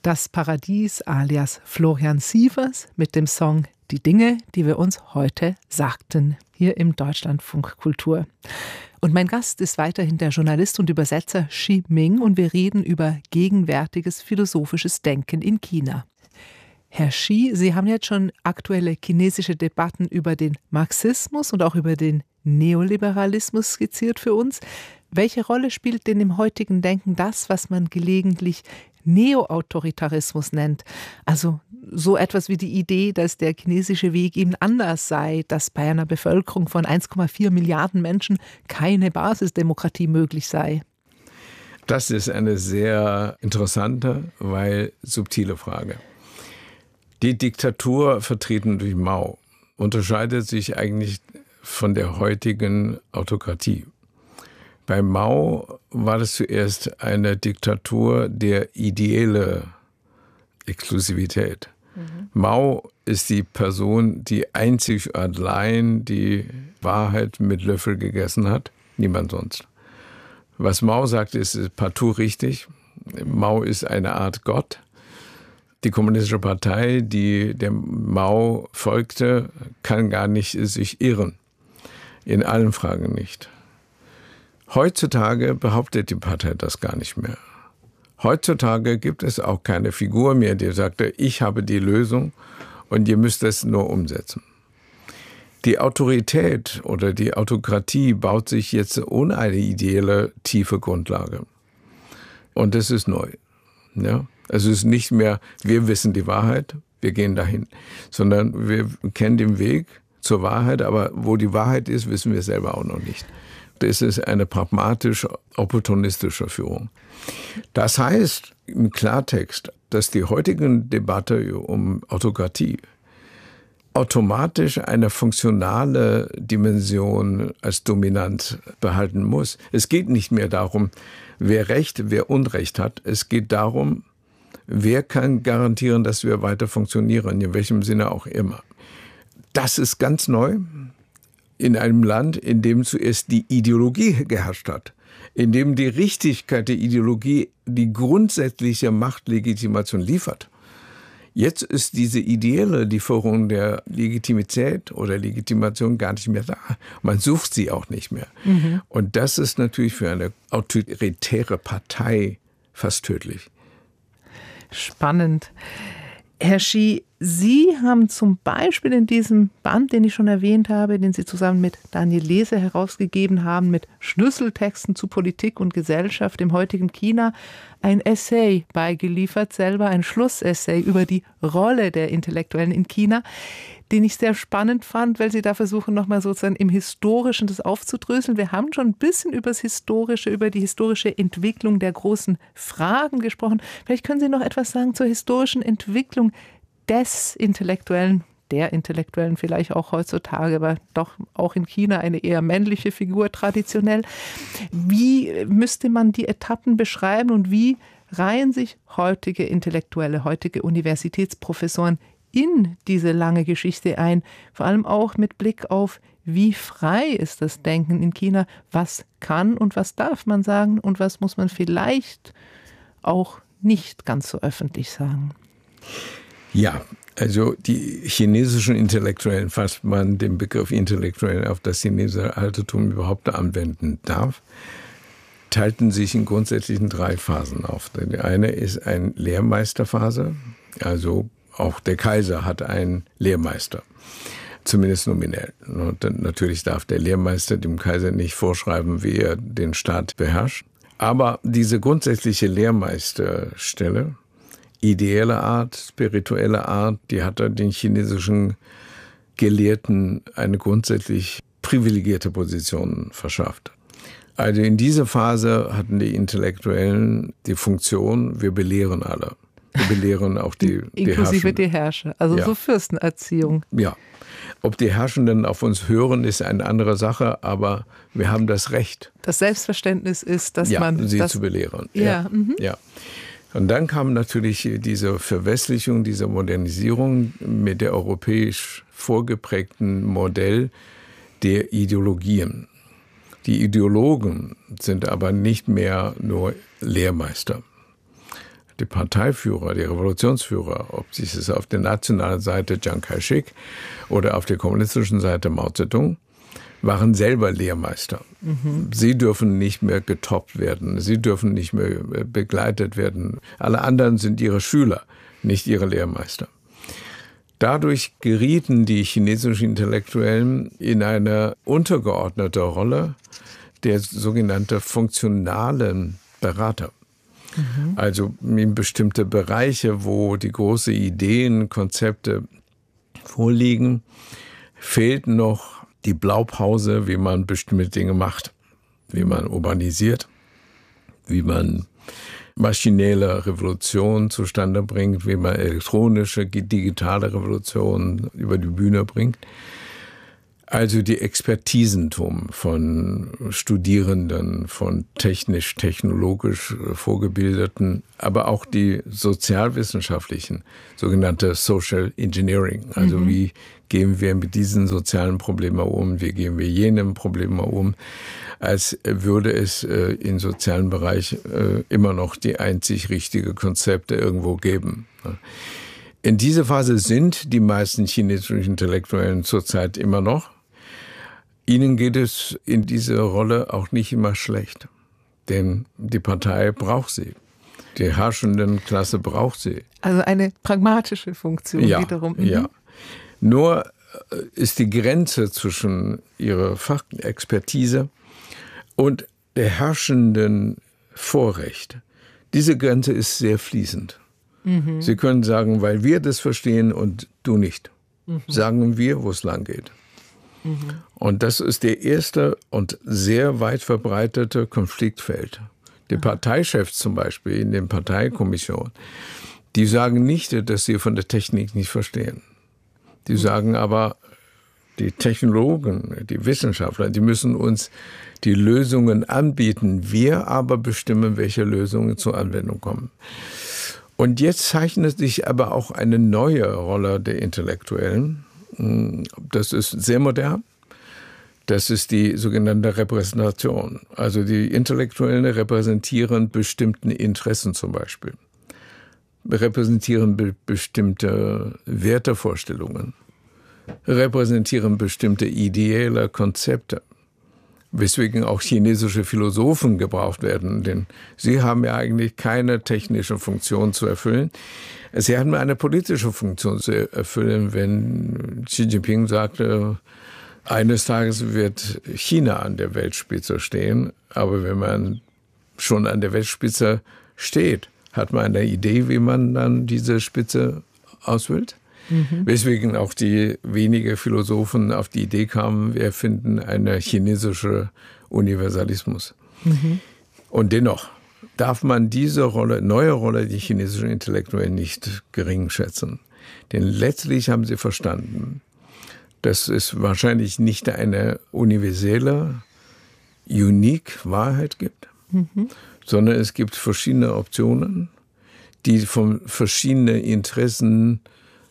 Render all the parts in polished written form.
Das Paradies alias Florian Sievers mit dem Song Die Dinge, die wir uns heute sagten, hier im Deutschlandfunk Kultur. Und mein Gast ist weiterhin der Journalist und Übersetzer Xi Ming und wir reden über gegenwärtiges philosophisches Denken in China. Herr Xi, Sie haben jetzt schon aktuelle chinesische Debatten über den Marxismus und auch über den Neoliberalismus skizziert für uns. Welche Rolle spielt denn im heutigen Denken das, was man gelegentlich Neo-Autoritarismus nennt? Also so etwas wie die Idee, dass der chinesische Weg eben anders sei, dass bei einer Bevölkerung von 1,4 Milliarden Menschen keine Basisdemokratie möglich sei. Das ist eine sehr interessante, weil subtile Frage. Die Diktatur, vertreten durch Mao, unterscheidet sich eigentlich von der heutigen Autokratie. Bei Mao war das zuerst eine Diktatur der ideelle Exklusivität. Mao ist die Person, die einzig allein die Wahrheit mit Löffel gegessen hat, niemand sonst. Was Mao sagt, ist partout richtig. Mao ist eine Art Gott. Die Kommunistische Partei, die dem Mao folgte, kann gar nicht sich irren. In allen Fragen nicht. Heutzutage behauptet die Partei das gar nicht mehr. Heutzutage gibt es auch keine Figur mehr, die sagte, ich habe die Lösung und ihr müsst es nur umsetzen. Die Autorität oder die Autokratie baut sich jetzt ohne eine ideelle, tiefe Grundlage. Und das ist neu. Ja? Es ist nicht mehr, wir wissen die Wahrheit, wir gehen dahin, sondern wir kennen den Weg zur Wahrheit, aber wo die Wahrheit ist, wissen wir selber auch noch nicht. Das ist eine pragmatische, opportunistische Führung. Das heißt im Klartext, dass die heutige Debatte um Autokratie automatisch eine funktionale Dimension als dominant behalten muss. Es geht nicht mehr darum, wer Recht, wer Unrecht hat. Es geht darum, wer kann garantieren, dass wir weiter funktionieren, in welchem Sinne auch immer. Das ist ganz neu. In einem Land, in dem zuerst die Ideologie geherrscht hat, in dem die Richtigkeit der Ideologie die grundsätzliche Machtlegitimation liefert. Jetzt ist diese ideelle Lieferung der Legitimität oder Legitimation gar nicht mehr da. Man sucht sie auch nicht mehr. Und das ist natürlich für eine autoritäre Partei fast tödlich. Spannend. Herr Xi, Sie haben zum Beispiel in diesem Band, den ich schon erwähnt habe, den Sie zusammen mit Daniel Lese herausgegeben haben, mit Schlüsseltexten zu Politik und Gesellschaft im heutigen China, ein Essay beigeliefert, selber ein Schlussessay über die Rolle der Intellektuellen in China, den ich sehr spannend fand, weil Sie da versuchen, nochmal sozusagen im Historischen das aufzudröseln. Wir haben schon ein bisschen über die historische Entwicklung der großen Fragen gesprochen. Vielleicht können Sie noch etwas sagen zur historischen Entwicklung des Intellektuellen, der Intellektuellen vielleicht auch heutzutage, aber doch auch in China eine eher männliche Figur traditionell. Wie müsste man die Etappen beschreiben und wie reihen sich heutige Intellektuelle, heutige Universitätsprofessoren in diese lange Geschichte ein, vor allem auch mit Blick auf, wie frei ist das Denken in China, was kann und was darf man sagen und was muss man vielleicht auch nicht ganz so öffentlich sagen. Ja, also die chinesischen Intellektuellen, falls man den Begriff Intellektuell auf das chinesische Altertum überhaupt anwenden darf, teilten sich in grundsätzlichen 3 Phasen auf. Die eine ist eine Lehrmeisterphase, also auch der Kaiser hat einen Lehrmeister, zumindest nominell. Und natürlich darf der Lehrmeister dem Kaiser nicht vorschreiben, wie er den Staat beherrscht. Aber diese grundsätzliche Lehrmeisterstelle, ideelle Art, spirituelle Art, die hat den chinesischen Gelehrten eine grundsätzlich privilegierte Position verschafft. Also in dieser Phase hatten die Intellektuellen die Funktion, wir belehren alle. Wir belehren auch die inklusive die Herrscher, also ja. So Fürstenerziehung. Ja, ob die Herrschenden auf uns hören, ist eine andere Sache, aber wir haben das Recht. Das Selbstverständnis ist, dass sie zu belehren. Ja. Ja. Und dann kam natürlich diese Verwestlichung, diese Modernisierung mit der europäisch vorgeprägten Modell der Ideologien. Die Ideologen sind aber nicht mehr nur Lehrmeister. die Parteiführer, die Revolutionsführer, ob es auf der nationalen Seite Chiang Kai-shek oder auf der kommunistischen Seite Mao Zedong, waren selber Lehrmeister. Sie dürfen nicht mehr getoppt werden, sie dürfen nicht mehr begleitet werden. Alle anderen sind ihre Schüler, nicht ihre Lehrmeister. Dadurch gerieten die chinesischen Intellektuellen in eine untergeordnete Rolle der sogenannten funktionalen Berater. Also in bestimmte Bereiche, wo die großen Ideen, Konzepte vorliegen, fehlt noch die Blaupause, wie man bestimmte Dinge macht, wie man urbanisiert, wie man maschinelle Revolution zustande bringt, wie man elektronische, digitale Revolution über die Bühne bringt. Also die Expertisentum von Studierenden, von technisch-technologisch Vorgebildeten, aber auch die sozialwissenschaftlichen, sogenannte Social Engineering. Also wie gehen wir mit diesen sozialen Problemen um, wie gehen wir jenem Problem um, als würde es im sozialen Bereich immer noch die einzig richtige Konzepte irgendwo geben. In dieser Phase sind die meisten chinesischen Intellektuellen zurzeit immer noch. Ihnen geht es in dieser Rolle auch nicht immer schlecht, denn die Partei braucht sie. Die herrschende Klasse braucht sie. Also eine pragmatische Funktion wiederum. Ja. Nur ist die Grenze zwischen ihrer Fachexpertise und der herrschenden Vorrecht, diese Grenze ist sehr fließend. Sie können sagen, weil wir das verstehen und du nicht. Sagen wir, wo es lang geht. Und das ist der erste und sehr weit verbreitete Konfliktfeld. Die Parteichefs zum Beispiel in den Parteikommissionen, die sagen nicht, dass sie von der Technik nicht verstehen. Die sagen aber, die Technologen, die Wissenschaftler, die müssen uns die Lösungen anbieten. Wir aber bestimmen, welche Lösungen zur Anwendung kommen. Und jetzt zeichnet sich aber auch eine neue Rolle der Intellektuellen. Das ist sehr modern. Das ist die sogenannte Repräsentation. Also die Intellektuellen repräsentieren bestimmte Interessen zum Beispiel. Repräsentieren bestimmte Wertevorstellungen. Repräsentieren bestimmte ideelle Konzepte. Weswegen auch chinesische Philosophen gebraucht werden, denn sie haben ja eigentlich keine technische Funktion zu erfüllen. Sie haben eine politische Funktion zu erfüllen, wenn Xi Jinping sagte, eines Tages wird China an der Weltspitze stehen, aber wenn man schon an der Weltspitze steht, hat man eine Idee, wie man dann diese Spitze ausfüllt. Weswegen auch die wenigen Philosophen auf die Idee kamen, wir erfinden einen chinesischen Universalismus. Und dennoch darf man diese Rolle, neue Rolle der chinesischen Intellektuellen nicht gering schätzen. Denn letztlich haben sie verstanden, dass es wahrscheinlich nicht eine universelle, unique Wahrheit gibt, sondern es gibt verschiedene Optionen, die von verschiedenen Interessen,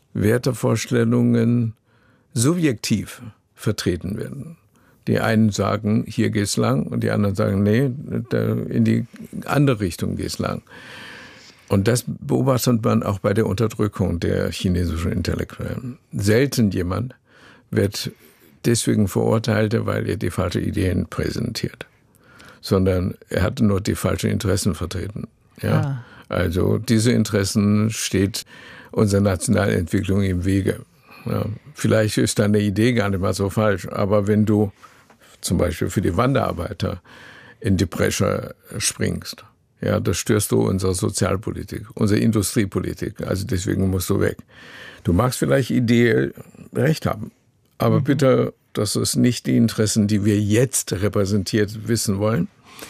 Wertevorstellungen subjektiv vertreten werden. Die einen sagen, hier geht's lang, und die anderen sagen, nee, in die andere Richtung geht's lang. Und das beobachtet man auch bei der Unterdrückung der chinesischen Intellektuellen. Selten jemand wird deswegen verurteilt, weil er die falschen Ideen präsentiert, sondern er hat nur die falschen Interessen vertreten. Ja? Also diese Interessen steht unserer nationalen Entwicklung im Wege. Ja, vielleicht ist deine Idee gar nicht mal so falsch, aber wenn du zum Beispiel für die Wanderarbeiter in die Bresche springst, ja, das störst du unsere Sozialpolitik, unsere Industriepolitik. Also deswegen musst du weg. Du magst vielleicht ideell recht haben, aber bitte, das ist nicht die Interessen, die wir jetzt repräsentiert wissen wollen.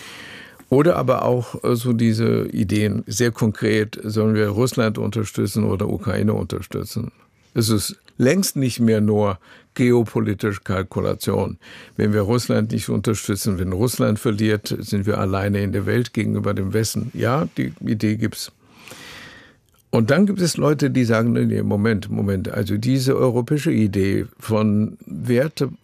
Oder aber auch so diese Ideen, sehr konkret, sollen wir Russland unterstützen oder Ukraine unterstützen? Es ist längst nicht mehr nur geopolitische Kalkulation. Wenn wir Russland nicht unterstützen, wenn Russland verliert, sind wir alleine in der Welt gegenüber dem Westen. Ja, die Idee gibt's. Und dann gibt es Leute, die sagen, nee, Moment, also diese europäische Idee von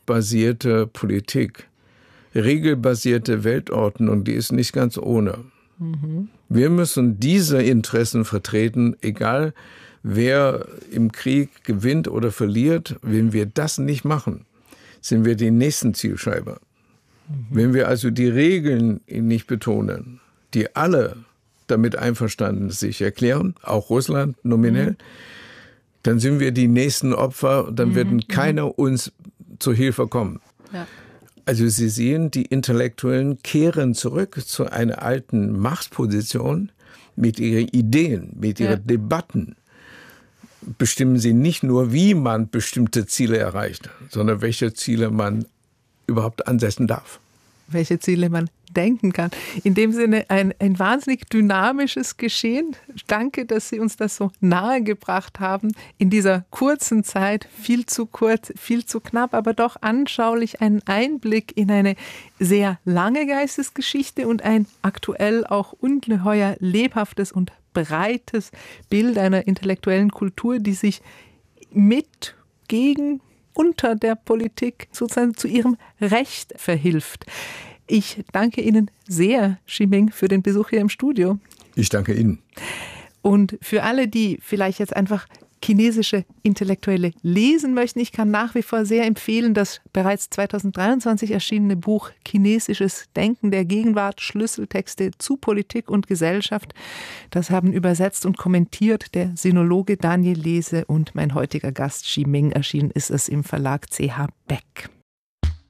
wertebasierter Politik, regelbasierte Weltordnung, die ist nicht ganz ohne. Wir müssen diese Interessen vertreten, egal wer im Krieg gewinnt oder verliert. Wenn wir das nicht machen, sind wir die nächsten Zielscheibe. Wenn wir also die Regeln nicht betonen, die alle damit einverstanden sich erklären, auch Russland nominell, dann sind wir die nächsten Opfer, dann wird keiner uns zur Hilfe kommen. Ja. Also Sie sehen, die Intellektuellen kehren zurück zu einer alten Machtposition mit ihren Ideen, mit ihren Debatten. Bestimmen sie nicht nur, wie man bestimmte Ziele erreicht, sondern welche Ziele man überhaupt ansetzen darf. Welche Ziele man denken kann. In dem Sinne ein wahnsinnig dynamisches Geschehen. Danke, dass Sie uns das so nahe gebracht haben. In dieser kurzen Zeit, viel zu kurz, viel zu knapp, aber doch anschaulich einen Einblick in eine sehr lange Geistesgeschichte und ein aktuell auch ungeheuer lebhaftes und breites Bild einer intellektuellen Kultur, die sich mit, gegen, unter der Politik sozusagen zu ihrem Recht verhilft. Ich danke Ihnen sehr, Ximing, für den Besuch hier im Studio. Ich danke Ihnen. Und für alle, die vielleicht jetzt einfach chinesische Intellektuelle lesen möchten, ich kann nach wie vor sehr empfehlen, das bereits 2023 erschienene Buch Chinesisches Denken der Gegenwart, Schlüsseltexte zu Politik und Gesellschaft. Das haben übersetzt und kommentiert der Sinologe Daniel Lese und mein heutiger Gast Ximing. Erschienen ist es im Verlag CH Beck.